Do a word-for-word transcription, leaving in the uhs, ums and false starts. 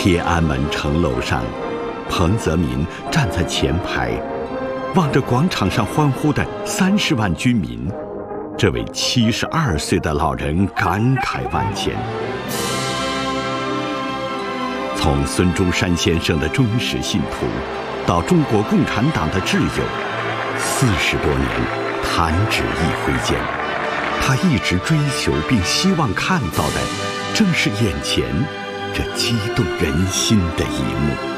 天安门城楼上，彭泽民站在前排，望着广场上欢呼的三十万居民，这位七十二岁的老人感慨万千。从孙中山先生的忠实信徒，到中国共产党的挚友，四十多年弹指一挥间，他一直追求并希望看到的，正是眼前这激动人心的一幕。